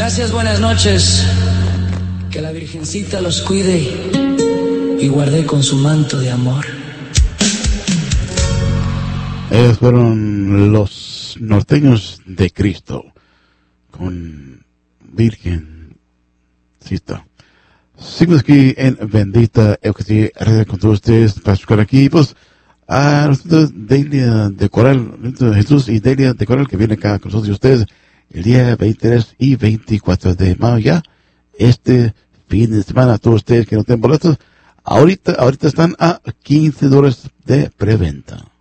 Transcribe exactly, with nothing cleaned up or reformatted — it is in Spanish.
Gracias, buenas noches. Que la Virgencita los cuide y guarde con su manto de amor. Ellos fueron los norteños de Cristo con Virgencita. Seguimos aquí en Bendita Eucaristía Radio con todos ustedes para escuchar aquí, pues, a nosotros Delia de Coral, Jesús y Delia de Coral, que vienen acá con nosotros y ustedes el día veintitrés y veinticuatro de mayo ya, este fin de semana. A todos ustedes que no tienen boletos, ahorita, ahorita están a quince dólares de preventa.